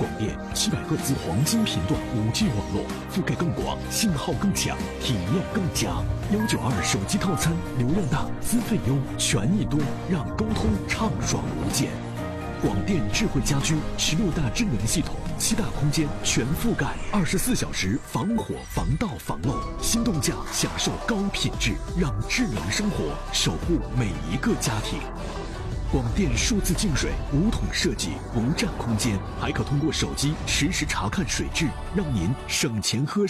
广电700赫兹黄金频段5G 网络，覆盖更广，信号更强，体验更佳。192手机套餐，流量大，资费优，权益多，让沟通畅爽无间。广电智慧家居16大智能系统，7大空间全覆盖，24小时防火防盗防漏，心动价享受高品质，让智能生活守护每一个家庭。广电数字净水无桶设计，不占空间，还可通过手机实时查看水质，让您省钱喝